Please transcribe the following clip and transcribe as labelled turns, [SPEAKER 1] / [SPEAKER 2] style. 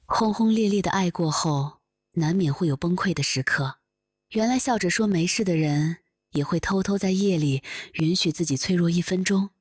[SPEAKER 1] 轰轰烈烈的爱过后，难免会有崩溃的时刻。原来笑着说没事的人，也会偷偷在夜里允许自己脆弱1分钟。